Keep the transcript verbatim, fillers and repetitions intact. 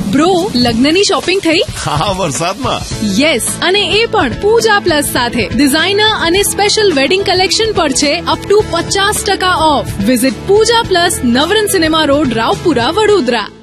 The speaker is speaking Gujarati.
બ્રો, લગ્નની શોપિંગ થઈ? હા, વરસાદમાં. યસ, અને એ પણ પૂજા પ્લસ સાથે. ડિઝાઇનર અને સ્પેશિયલ વેડિંગ કલેક્શન પર છે અપ ટુ પચાસ ટકા of. Visit Pooja plus, Navrang cinema road, Raopura, Vadodara.